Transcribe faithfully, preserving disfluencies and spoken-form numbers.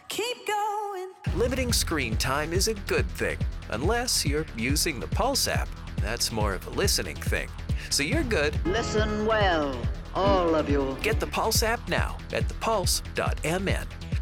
Keep going. Limiting screen time is a good thing, unless you're using the Pulse app. That's more of a listening thing. So you're good. Listen well, all of you. Get the Pulse app now at the pulse dot m n.